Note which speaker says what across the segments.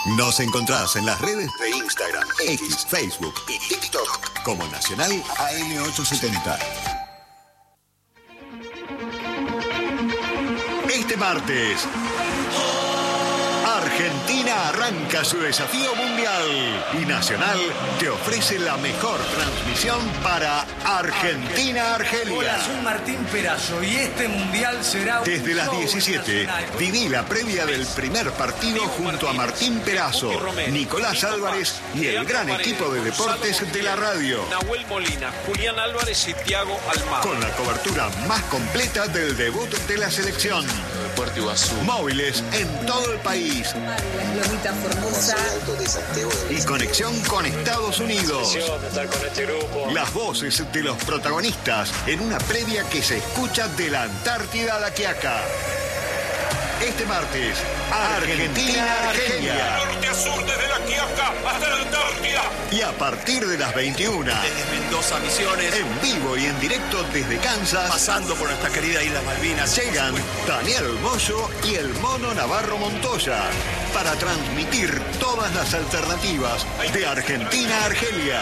Speaker 1: Nos encontrás en las redes de Instagram, X, Facebook y TikTok como Nacional AM870. Este martes, Argentina arranca su desafío mundial y Nacional te ofrece la mejor transmisión para Argentina-Argelia.
Speaker 2: Hola, soy Martín Perazo y este mundial será
Speaker 1: desde las 17. Viví la previa del primer partido junto a Martín Perazo, Nicolás Álvarez y el gran equipo de deportes de la radio.
Speaker 3: Nahuel Molina, Julián Álvarez y Thiago Almada.
Speaker 1: Con la cobertura más completa del debut de la selección.
Speaker 4: Puerto Iguazú.
Speaker 1: Móviles en todo el país. Y conexión con Estados Unidos. Las voces de los protagonistas en una previa que se escucha de la Antártida a La Quiaca. Este martes, Argentina-Argelia.
Speaker 3: Norte a sur desde La Quiaca hasta la Antártida.
Speaker 1: Y a partir de las 21.
Speaker 2: Desde Mendoza, Misiones.
Speaker 1: En vivo y en directo desde Kansas.
Speaker 2: Pasando por nuestra querida Isla Malvinas.
Speaker 1: Llegan Daniel Moyo y el Mono Navarro Montoya para transmitir todas las alternativas de Argentina a Argelia.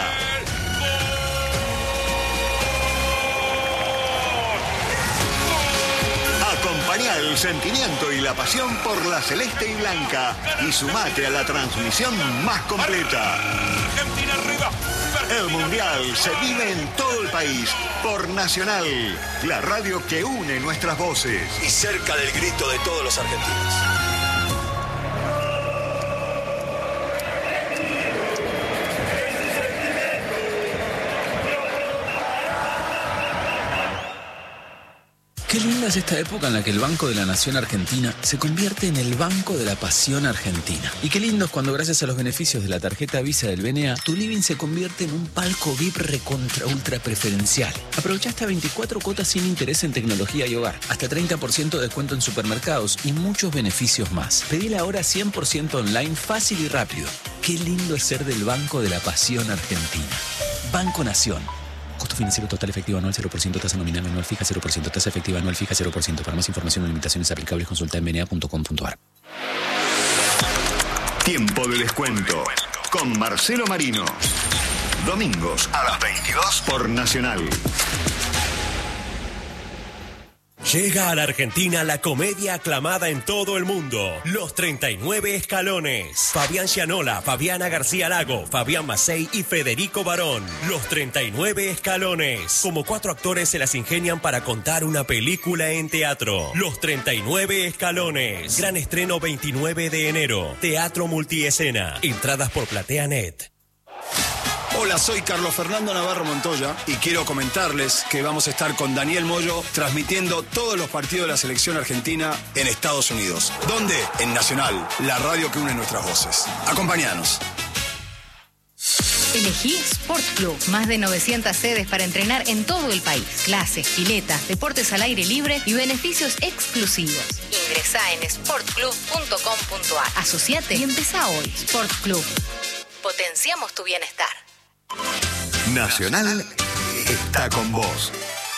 Speaker 1: Acompañá el sentimiento y la pasión por la celeste y blanca y sumate a la transmisión más completa.
Speaker 3: Argentina arriba.
Speaker 1: El Mundial se vive en todo el país por Nacional, la radio que une nuestras voces.
Speaker 2: Y cerca del grito de todos los argentinos.
Speaker 5: Qué linda es esta época en la que el Banco de la Nación Argentina se convierte en el Banco de la Pasión Argentina. Y qué lindo es cuando gracias a los beneficios de la tarjeta Visa del BNA, tu living se convierte en un palco VIP recontra ultra preferencial. Aprovecha hasta 24 cuotas sin interés en tecnología y hogar, hasta 30% de descuento en supermercados y muchos beneficios más. Pedila ahora 100% online, fácil y rápido. Qué lindo es ser del Banco de la Pasión Argentina. Banco Nación. Costo financiero total efectivo anual 0%, tasa nominal anual fija 0%, tasa efectiva anual fija 0%. Para más información o limitaciones aplicables consulta en bna.com.ar.
Speaker 1: Tiempo de descuento con Marcelo Marino. Domingos a las 22 por Nacional.
Speaker 6: Llega a la Argentina la comedia aclamada en todo el mundo, Los 39 Escalones. Fabián Gianola, Fabiana García Lago, Fabián Macei y Federico Barón. Los 39 Escalones. Como 4 actores se las ingenian para contar una película en teatro. Los 39 Escalones. Gran estreno 29 de enero. Teatro Multiescena. Entradas por PlateaNet.
Speaker 2: Hola, soy Carlos Fernando Navarro Montoya y quiero comentarles que vamos a estar con Daniel Moyo transmitiendo todos los partidos de la selección argentina en Estados Unidos. ¿Dónde? En Nacional, la radio que une nuestras voces. Acompáñanos.
Speaker 7: Elegí Sport Club. Más de 900 sedes para entrenar en todo el país. Clases, piletas, deportes al aire libre y beneficios exclusivos. Ingresá en sportclub.com.ar. Asociate y empezá hoy. Sport Club. Potenciamos tu bienestar.
Speaker 1: Nacional está con vos.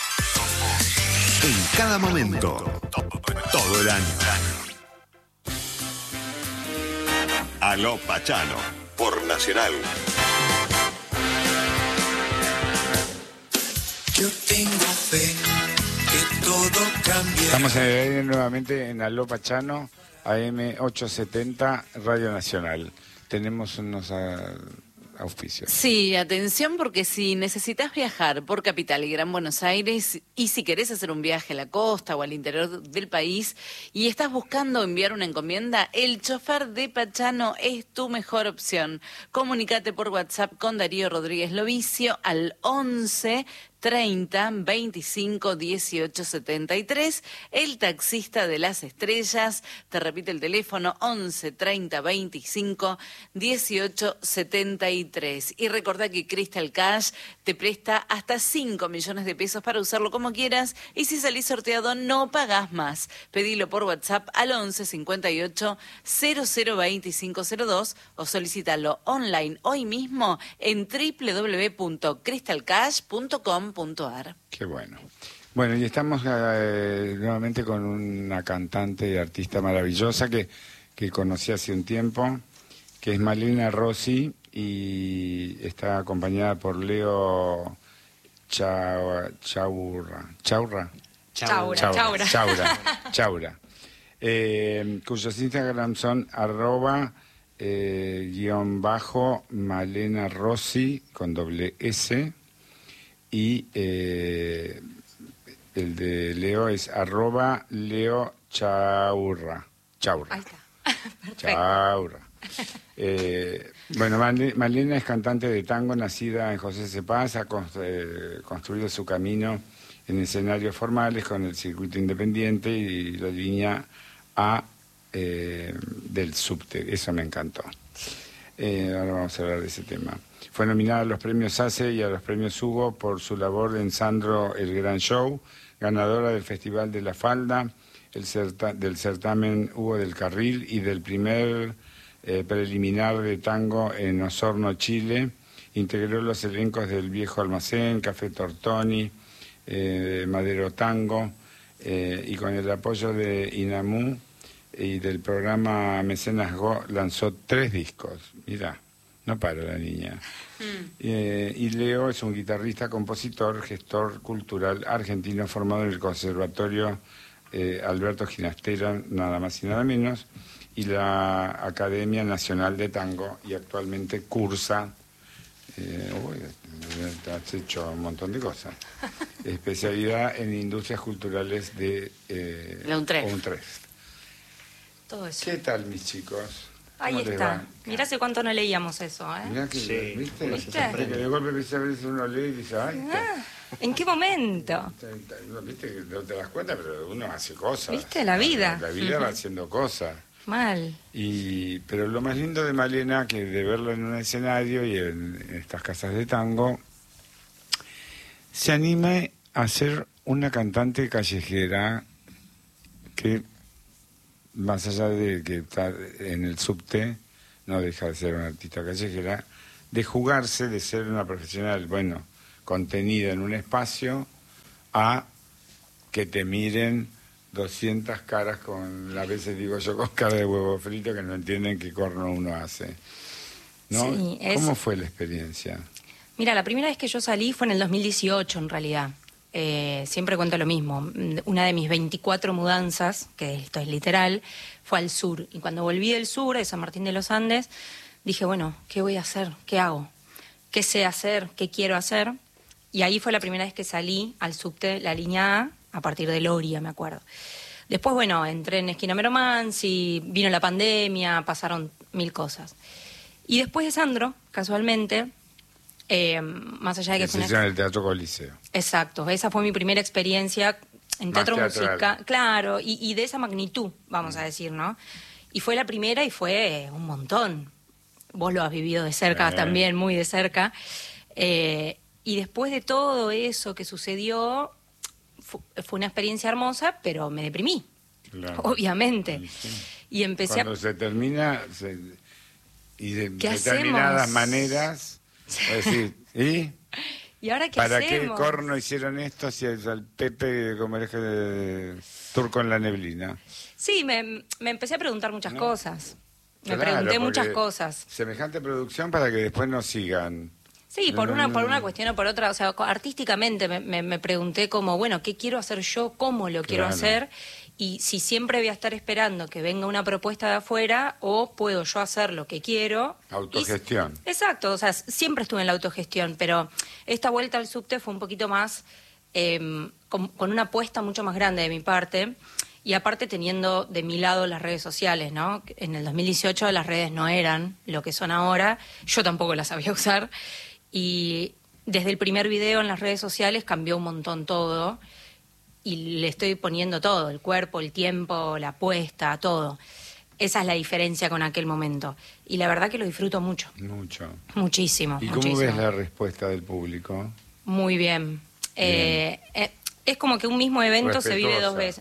Speaker 1: En cada momento. Todo el año. Aló Pachano. Por Nacional.
Speaker 8: Yo tengo fe que todo cambie.
Speaker 9: Estamos en el aire nuevamente en Aló Pachano, AM870, Radio Nacional. Tenemos unos auspicios.
Speaker 10: Sí, atención, porque si necesitas viajar por Capital y Gran Buenos Aires y si querés hacer un viaje a la costa o al interior del país y estás buscando enviar una encomienda, el chofer de Pachano es tu mejor opción. Comunícate por WhatsApp con Darío Rodríguez Lovicio al 11 30 25 18 73, el taxista de las estrellas, te repite el teléfono 11 30 25 18 73. Y recordá que Crystal Cash te presta hasta 5 millones de pesos para usarlo como quieras y si salís sorteado no pagás más. Pedilo por WhatsApp al 11 58 00 25 02 o solicítalo online hoy mismo en www.crystalcash.com.
Speaker 9: Qué bueno. Bueno, y estamos nuevamente con una cantante y artista maravillosa que conocí hace un tiempo, que es Malena Rossi y está acompañada por Leo Chaura, cuyos Instagram son @_ Malena Rossi con doble S y el de Leo es @Leo Chaura.
Speaker 4: Ahí está.
Speaker 9: Chaura. Bueno, Malena es cantante de tango, nacida en José C. Paz, ha construido su camino en escenarios formales con el circuito independiente y la línea A del subte. Eso me encantó. Ahora vamos a hablar de ese tema. Fue nominada a los premios ACE y a los premios Hugo por su labor en Sandro El Gran Show, ganadora del Festival de la Falda, del certamen Hugo del Carril y del primer preliminar de tango en Osorno, Chile. Integró los elencos del Viejo Almacén, Café Tortoni, Madero Tango, y con el apoyo de INAMU y del programa Mecenas Go lanzó 3 discos. Mirá, no para la niña. Y Leo es un guitarrista, compositor, gestor cultural argentino formado en el Conservatorio Alberto Ginastera, nada más y nada menos, y la Academia Nacional de Tango, y actualmente cursa, has hecho un montón de cosas, especialidad en industrias culturales de
Speaker 10: la UNTREF.
Speaker 4: Todo eso.
Speaker 9: ¿Qué tal, mis chicos?
Speaker 4: Ahí está. Mirá hace cuánto no leíamos eso, ¿eh?
Speaker 9: Mirá que,
Speaker 11: Sí.
Speaker 9: ¿viste?
Speaker 4: ¿Viste?
Speaker 9: Que de golpe a veces uno lee y dice, ay,
Speaker 4: ¿En qué momento?
Speaker 9: viste que no te das cuenta, pero uno hace cosas.
Speaker 4: ¿Viste? La vida.
Speaker 9: La vida va haciendo cosas.
Speaker 4: Mal.
Speaker 9: Pero lo más lindo de Malena, que de verlo en un escenario y en estas casas de tango, se anime a ser una cantante callejera que, más allá de que está en el subte, no deja de ser una artista callejera, de jugarse, de ser una profesional, bueno, contenida en un espacio, a que te miren 200 caras con, a veces digo yo, con cara de huevo frito, que no entienden qué corno uno hace. ¿No?
Speaker 4: Sí,
Speaker 9: ¿Cómo fue la experiencia?
Speaker 4: Mira, la primera vez que yo salí fue en el 2018, en realidad. Siempre cuento lo mismo. Una de mis 24 mudanzas, que esto es literal, fue al sur. Y cuando volví del sur, de San Martín de los Andes, dije, bueno, ¿qué voy a hacer? ¿Qué hago? ¿Qué sé hacer? ¿Qué quiero hacer? Y ahí fue la primera vez que salí al subte, la línea A partir de Loria, me acuerdo. Después, bueno, entré en Esquina Meromansi, vino la pandemia, pasaron 1000 cosas. Y después de Sandro, casualmente, más allá de que
Speaker 9: fue en el Teatro Coliseo.
Speaker 4: Exacto, esa fue mi primera experiencia en teatro musical, claro, y de esa magnitud, vamos a decir, ¿no? Y fue la primera y fue un montón. Vos lo has vivido de cerca también, muy de cerca. Y después de todo eso que sucedió, fue una experiencia hermosa, pero me deprimí, claro, obviamente. Sí. Y empecé
Speaker 9: Cuando se termina, y de
Speaker 4: hacemos?
Speaker 9: determinadas maneras, es decir,
Speaker 4: ¿Y ahora qué
Speaker 9: ¿para
Speaker 4: hacemos?
Speaker 9: qué corno hicieron esto si es al Pepe como el eje de Turco en la neblina?
Speaker 4: Sí, me empecé a preguntar muchas cosas. Me pregunté muchas cosas.
Speaker 9: Semejante producción para que después nos sigan.
Speaker 4: Sí, por una cuestión o por otra. O sea, artísticamente me pregunté como, bueno, ¿qué quiero hacer yo? ¿Cómo lo quiero hacer? Y si siempre voy a estar esperando que venga una propuesta de afuera o puedo yo hacer lo que quiero.
Speaker 9: Autogestión.
Speaker 4: Exacto, o sea, siempre estuve en la autogestión, pero esta vuelta al subte fue un poquito más, con una apuesta mucho más grande de mi parte. Y aparte teniendo de mi lado las redes sociales, ¿no? En el 2018 las redes no eran lo que son ahora, yo tampoco las sabía usar. Y desde el primer video en las redes sociales cambió un montón todo. Y le estoy poniendo todo, el cuerpo, el tiempo, la apuesta, todo. Esa es la diferencia con aquel momento. Y la verdad que lo disfruto mucho.
Speaker 9: Mucho.
Speaker 4: Muchísimo.
Speaker 9: ¿Y cómo ves la respuesta del público?
Speaker 4: Muy bien. Es como que un mismo evento se vive 2 veces.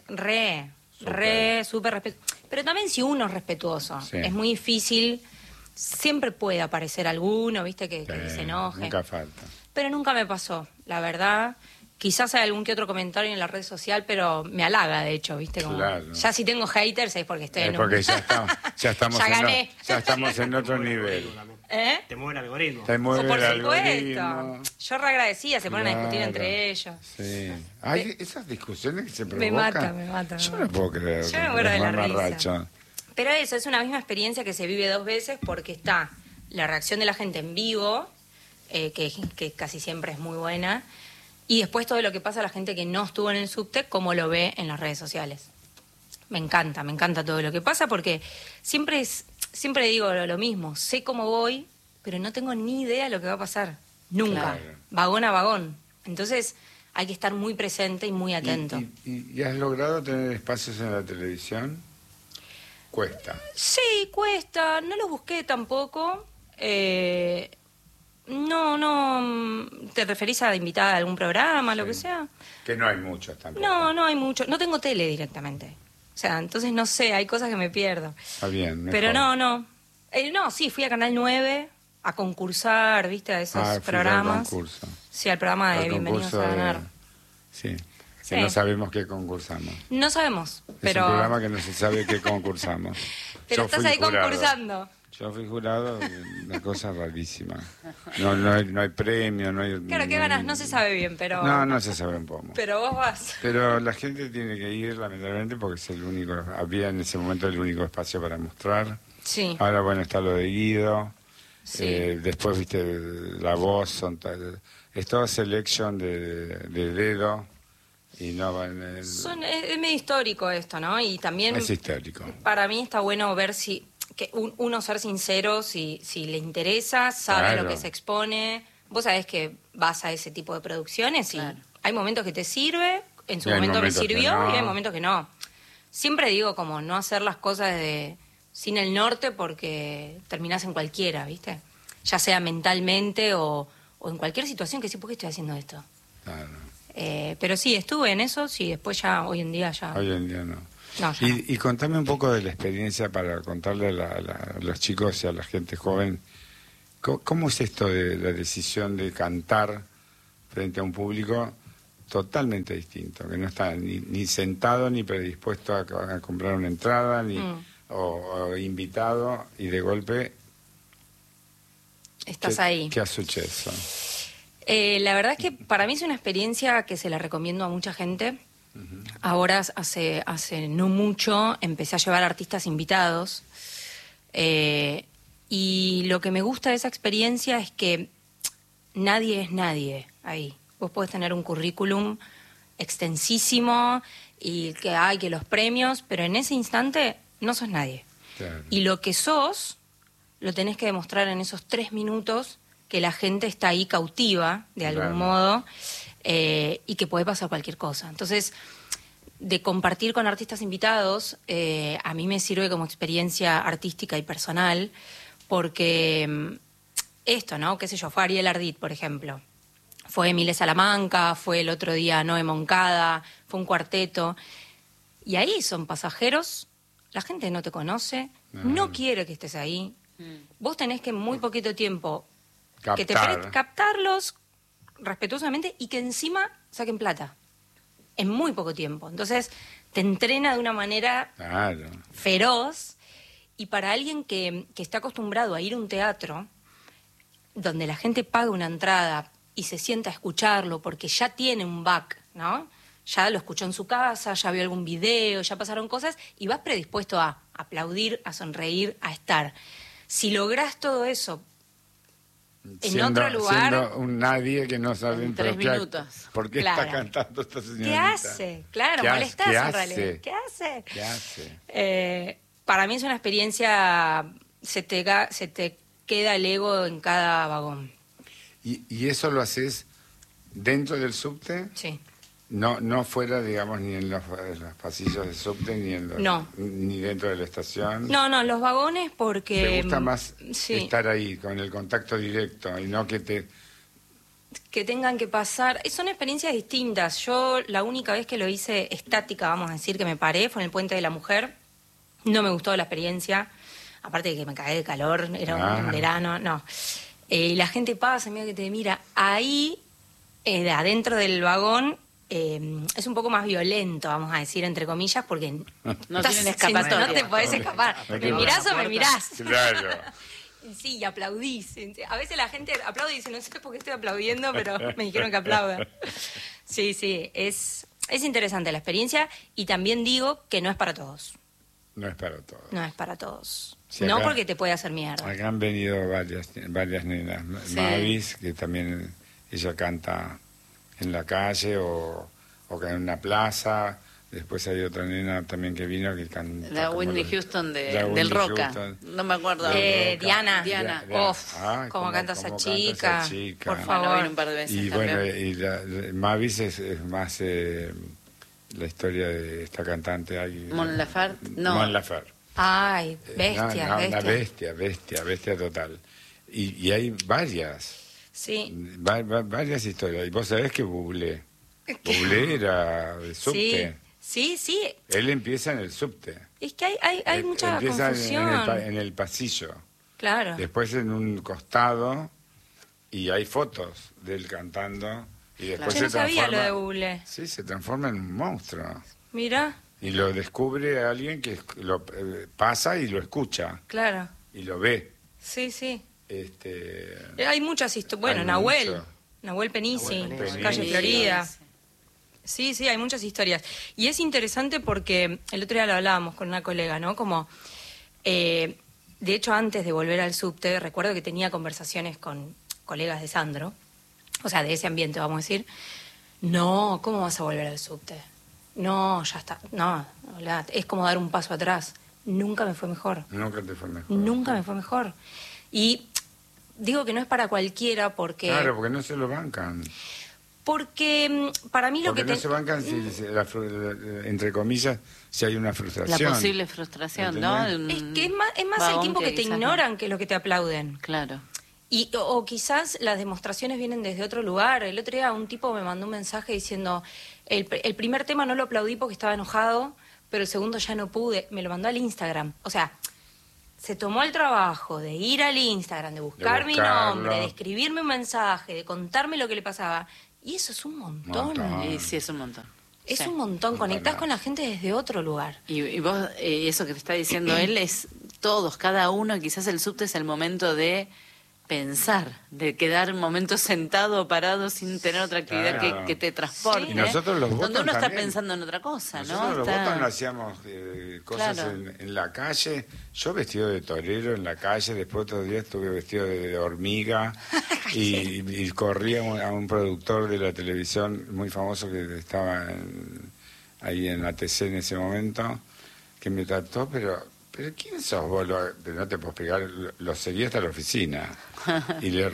Speaker 4: Súper respetuoso. Pero también si uno es respetuoso, es muy difícil, siempre puede aparecer alguno, viste, que se enoje.
Speaker 9: Nunca falta.
Speaker 4: Pero nunca me pasó, la verdad. Quizás hay algún que otro comentario en la red social, pero me halaga, de hecho, ¿viste? Como,
Speaker 9: Claro.
Speaker 4: ya si tengo haters es porque estoy en
Speaker 9: Porque
Speaker 4: un...
Speaker 9: ya estamos
Speaker 4: Ya gané.
Speaker 9: ya estamos en otro nivel.
Speaker 4: ¿Eh?
Speaker 11: Te mueve el algoritmo.
Speaker 9: Te mueve
Speaker 4: Por
Speaker 9: el
Speaker 4: supuesto.
Speaker 9: algoritmo.
Speaker 4: Yo reagradecida, se ponen a discutir
Speaker 9: Claro.
Speaker 4: entre ellos.
Speaker 9: Sí. Hay esas discusiones que se
Speaker 4: Me
Speaker 9: provocan.
Speaker 4: mata, me mata.
Speaker 9: Yo no puedo creer.
Speaker 4: Yo me muero de la risa.
Speaker 9: mamarracho.
Speaker 4: Pero eso, es una misma experiencia que se vive 2 veces porque está la reacción de la gente en vivo, que casi siempre es muy buena, y después todo lo que pasa a la gente que no estuvo en el subte, cómo lo ve en las redes sociales. Me encanta todo lo que pasa porque siempre digo lo mismo, sé cómo voy, pero no tengo ni idea de lo que va a pasar, nunca,
Speaker 9: Claro.
Speaker 4: vagón a vagón. Entonces hay que estar muy presente y muy atento.
Speaker 9: ¿Y has logrado tener espacios en la televisión? Cuesta.
Speaker 4: Sí, cuesta, no los busqué tampoco. No, ¿te referís a invitada a algún programa, lo que sea?
Speaker 9: Que no hay muchos tampoco.
Speaker 4: No hay mucho. No tengo tele directamente. O sea, entonces no sé, hay cosas que me pierdo.
Speaker 9: Está bien.
Speaker 4: Pero
Speaker 9: mejor.
Speaker 4: no, sí, fui a Canal 9 a concursar, ¿viste? A esos
Speaker 9: fuiste al
Speaker 4: programas.
Speaker 9: concurso.
Speaker 4: Sí, al programa de
Speaker 9: Al
Speaker 4: Bienvenidos
Speaker 9: concurso
Speaker 4: a Ganar.
Speaker 9: Sí.
Speaker 4: Sí.
Speaker 9: Que no sabemos qué concursamos.
Speaker 4: No sabemos,
Speaker 9: Es un programa que no se sabe qué concursamos.
Speaker 4: pero
Speaker 9: Yo
Speaker 4: estás
Speaker 9: fui
Speaker 4: ahí
Speaker 9: jurado.
Speaker 4: concursando.
Speaker 9: Yo fui jurado, una cosa rarísima. No hay premio, no hay...
Speaker 4: Claro, ¿qué ganas? No se sabe bien, pero...
Speaker 9: No se sabe un poco.
Speaker 4: Pero vos vas.
Speaker 9: Pero la gente tiene que ir, lamentablemente, porque es el único... Había en ese momento el único espacio para mostrar.
Speaker 4: Sí.
Speaker 9: Ahora, bueno, está lo de Guido.
Speaker 4: Sí.
Speaker 9: Después, viste, La Voz. Es toda selección de dedo. Y no van...
Speaker 4: Es medio histórico esto, ¿no? Y también...
Speaker 9: Es histórico.
Speaker 4: Para mí está bueno ver que uno ser sincero, si le interesa, sabe
Speaker 9: Claro.
Speaker 4: lo que se expone. Vos sabés que vas a ese tipo de producciones y hay momentos que te sirve, en su
Speaker 9: Y hay
Speaker 4: momento me
Speaker 9: momentos que
Speaker 4: sirvió
Speaker 9: no.
Speaker 4: y hay momentos que no. Siempre digo como no hacer las cosas sin el norte porque terminás en cualquiera, ¿viste? Ya sea mentalmente o en cualquier situación que sí, ¿por qué estoy haciendo esto?
Speaker 9: Claro.
Speaker 4: Pero sí, estuve en eso, sí, después ya, hoy en día ya...
Speaker 9: Hoy en día no.
Speaker 4: No, ya no.
Speaker 9: Y contame un poco de la experiencia para contarle a los chicos y a la gente joven. ¿Cómo es esto de la decisión de cantar frente a un público totalmente distinto? Que no está ni sentado ni predispuesto a comprar una entrada, o invitado, y de golpe...
Speaker 4: Estás ahí.
Speaker 9: ¿Qué successo?
Speaker 4: La verdad es que para mí es una experiencia que se la recomiendo a mucha gente. Ahora, hace no mucho, empecé a llevar artistas invitados. Y lo que me gusta de esa experiencia es que nadie es nadie ahí. Vos podés tener un currículum extensísimo y que los premios, pero en ese instante no sos nadie.
Speaker 9: Claro.
Speaker 4: Y lo que sos, lo tenés que demostrar en esos 3 minutos que la gente está ahí cautiva, de algún
Speaker 9: Claro.
Speaker 4: modo, y que puede pasar cualquier cosa. Entonces, de compartir con artistas invitados, a mí me sirve como experiencia artística y personal, porque esto, ¿no? Qué sé yo, fue Ariel Ardit, por ejemplo. Fue Emile Salamanca, fue el otro día Noé Moncada, fue un cuarteto. Y ahí son pasajeros, la gente no te conoce, no quiere que estés ahí. Vos tenés que en muy poquito tiempo captarlos respetuosamente y que encima saquen plata. En muy poco tiempo. Entonces, te entrena de una manera feroz. Y para alguien que está acostumbrado a ir a un teatro, donde la gente paga una entrada y se sienta a escucharlo porque ya tiene un back, ¿no? Ya lo escuchó en su casa, ya vio algún video, ya pasaron cosas, y vas predispuesto a aplaudir, a sonreír, a estar. Si lográs todo eso en otro lugar...
Speaker 9: Siendo un nadie que no sabe...
Speaker 10: En 3 minutos.
Speaker 9: ¿Por qué
Speaker 4: Claro.
Speaker 9: está cantando esta señorita?
Speaker 4: ¿Qué hace? Claro,
Speaker 9: ¿Qué
Speaker 4: molestás
Speaker 9: hace?
Speaker 4: en realidad. ¿Qué hace?
Speaker 9: ¿Qué hace?
Speaker 4: Para mí es una experiencia, se te queda el ego en cada vagón.
Speaker 9: ¿Y eso lo haces dentro del subte?
Speaker 4: Sí.
Speaker 9: No fuera, digamos, ni en los pasillos del subte, ni dentro de la estación.
Speaker 4: No, los vagones porque...
Speaker 9: ¿Te gusta más
Speaker 4: sí,
Speaker 9: estar ahí, con el contacto directo, y no que
Speaker 4: tengan que pasar... Son experiencias distintas. Yo la única vez que lo hice estática, vamos a decir, que me paré, fue en el Puente de la Mujer. No me gustó la experiencia. Aparte de que me cagué de calor, era un verano, no. Y la gente pasa, medio que te mira. Ahí de adentro del vagón es un poco más violento, vamos a decir, entre comillas, porque
Speaker 10: no tienen escapatoria.
Speaker 4: No te podés escapar. ¿Me mirás o me mirás?
Speaker 9: Claro.
Speaker 4: Sí, y aplaudís. A veces la gente aplaude y dice, no sé por qué estoy aplaudiendo, pero me dijeron que aplauda. Sí, es interesante la experiencia y también digo que no es para todos.
Speaker 9: No es para todos.
Speaker 4: No es para todos.
Speaker 9: Sí,
Speaker 4: no
Speaker 9: acá,
Speaker 4: porque te puede hacer mierda.
Speaker 9: Acá han venido varias nenas.
Speaker 10: Sí.
Speaker 9: Mavis, que también ella canta en la calle o en una plaza. Después hay otra nena también que vino que canta.
Speaker 10: La Whitney Houston del Roca. No me acuerdo.
Speaker 4: Diana.
Speaker 10: Uf,
Speaker 4: cómo canta esa chica. Por favor.
Speaker 10: Bueno, vino un par de veces
Speaker 9: Y
Speaker 10: también.
Speaker 9: bueno, y Mavis es más la historia de esta cantante.
Speaker 10: Mon Laferte. No.
Speaker 9: Mon Laferte.
Speaker 4: Ay, bestia,
Speaker 9: Una bestia total. Y hay varias.
Speaker 4: Sí.
Speaker 9: Varias historias. Y vos sabés que Bublé era de subte.
Speaker 4: Sí.
Speaker 9: Él empieza en el subte.
Speaker 4: Es que hay mucha
Speaker 9: empieza
Speaker 4: confusión.
Speaker 9: en el pasillo.
Speaker 4: Claro.
Speaker 9: Después en un costado y hay fotos de él cantando. Y después
Speaker 4: Yo no sabía lo de Bublé.
Speaker 9: Sí, se transforma en un monstruo.
Speaker 4: Mira.
Speaker 9: Y lo descubre alguien que lo pasa y lo escucha.
Speaker 4: Claro.
Speaker 9: Y lo ve.
Speaker 4: Sí.
Speaker 9: Este,
Speaker 4: Hay muchas historias. Bueno,
Speaker 9: hay
Speaker 4: Nahuel.
Speaker 9: mucho.
Speaker 4: Nahuel Penisi,
Speaker 9: Penisi.
Speaker 4: calle Florida. Sí, hay muchas historias. Y es interesante porque el otro día lo hablábamos con una colega, ¿no? Como, de hecho, antes de volver al subte, recuerdo que tenía conversaciones con colegas de Sandro, o sea, de ese ambiente, vamos a decir. No, ¿cómo vas a volver al subte? No, ya está. No, es como dar un paso atrás. Nunca me fue mejor.
Speaker 9: Nunca te fue mejor.
Speaker 4: Nunca me fue mejor. Y digo que no es para cualquiera porque...
Speaker 9: Claro, porque no se lo bancan.
Speaker 4: Porque para mí
Speaker 9: porque
Speaker 4: lo que...
Speaker 9: no se bancan, entre comillas, si hay una frustración.
Speaker 10: La posible frustración, ¿no?
Speaker 4: Es que es más el tiempo que te ignoran que lo que te aplauden.
Speaker 10: Claro.
Speaker 4: O quizás las demostraciones vienen desde otro lugar. El otro día un tipo me mandó un mensaje diciendo, el primer tema no lo aplaudí porque estaba enojado, pero el segundo ya no pude. Me lo mandó al Instagram. O sea, se tomó el trabajo de ir al Instagram, de buscar mi nombre, de escribirme un mensaje, de contarme lo que le pasaba. Y eso es un montón.
Speaker 10: Sí, es un montón.
Speaker 4: Es un montón. Conectás con la gente desde otro lugar.
Speaker 10: Y vos, eso que te está diciendo él es todos, cada uno. Quizás el subte es el momento de pensar, de quedar un momento sentado o parado sin tener otra actividad que te transporte.
Speaker 9: Sí. Y nosotros los votos
Speaker 10: donde uno
Speaker 9: también.
Speaker 10: está pensando en otra cosa,
Speaker 9: nosotros
Speaker 10: ¿no?
Speaker 9: Los votos no hacíamos cosas
Speaker 10: Claro.
Speaker 9: en la calle. Yo vestido de torero en la calle, después otro día estuve vestido de hormiga y corría a un productor de la televisión muy famoso que estaba ahí en ATC en ese momento, que me trató, pero ¿quién sos vos? No te puedo explicar, lo seguí hasta la oficina. Y le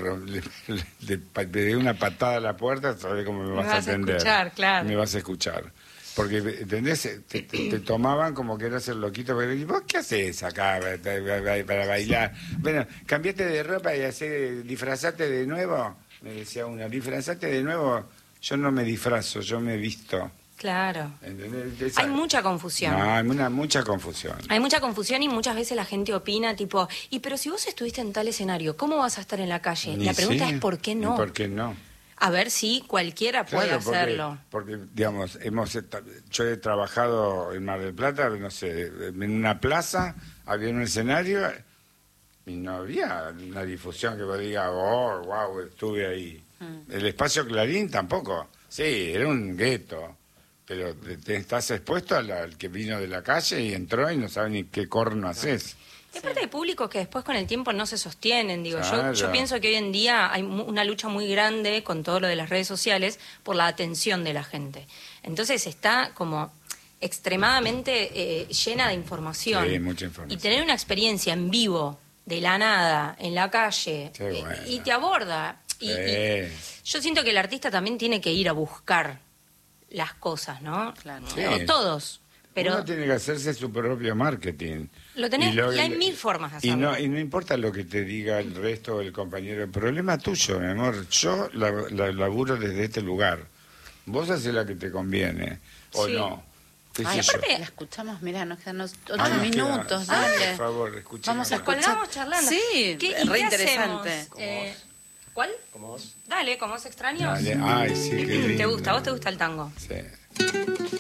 Speaker 9: pegué una patada a la puerta, sabés cómo me vas a atender.
Speaker 4: Escuchar, claro.
Speaker 9: Me vas a escuchar. Porque, ¿entendés? Te tomaban como que eras el loquito. ¿Y vos qué haces acá para bailar? Bueno, cambiate de ropa y disfrazate de nuevo. Me decía una, disfrazate de nuevo. Yo no me disfrazo, yo me visto.
Speaker 4: Claro.
Speaker 9: ¿Entendés?
Speaker 4: Hay mucha confusión.
Speaker 9: No, hay mucha confusión.
Speaker 4: Hay mucha confusión y muchas veces la gente opina tipo, pero si vos estuviste en tal escenario, ¿cómo vas a estar en la calle? La pregunta es ¿por qué no?
Speaker 9: ¿Por qué no?
Speaker 4: A ver si cualquiera puede
Speaker 9: Claro,
Speaker 4: hacerlo.
Speaker 9: Porque, digamos, yo he trabajado en Mar del Plata, no sé, en una plaza, había un escenario y no había una difusión que vos digas, oh, wow, estuve ahí. El espacio Clarín tampoco. Sí, era un gueto. Pero te estás expuesto al que vino de la calle y entró y no sabe ni qué corno haces.
Speaker 4: Y aparte hay públicos que después con el tiempo no se sostienen, digo.
Speaker 9: Claro.
Speaker 4: Yo pienso que hoy en día hay una lucha muy grande con todo lo de las redes sociales por la atención de la gente. Entonces está como extremadamente llena de información.
Speaker 9: Sí, mucha información.
Speaker 4: Y tener una experiencia en vivo, de la nada, en la calle, y te aborda. Y yo siento que el artista también tiene que ir a buscar las cosas, ¿no?
Speaker 10: Claro.
Speaker 9: Sí.
Speaker 4: No todos, pero
Speaker 9: uno tiene que hacerse su propio marketing.
Speaker 4: lo tenés, y hay mil formas de hacerlo.
Speaker 9: Y no importa lo que te diga el resto o el compañero, el problema es tuyo, mi amor. Yo laburo desde este lugar. Vos haces la que te conviene, o
Speaker 4: Sí.
Speaker 9: no.
Speaker 10: Ay,
Speaker 9: ¿Qué sé yo?
Speaker 10: aparte, la escuchamos, mirá, nos quedan 8
Speaker 9: nos
Speaker 10: minutos,
Speaker 9: queda-
Speaker 10: dale.
Speaker 9: Por favor, escuchen.
Speaker 10: Vamos a
Speaker 4: Nos colgamos charlando.
Speaker 10: Sí,
Speaker 4: ¿Y
Speaker 10: re
Speaker 4: qué
Speaker 10: interesante.
Speaker 4: hacemos? ¿Cuál?
Speaker 11: ¿Como vos?
Speaker 4: Dale, como vos extraños.
Speaker 9: Dale. Ay, sí, qué lindo.
Speaker 4: ¿Te gusta? ¿A vos te gusta el tango?
Speaker 9: Sí.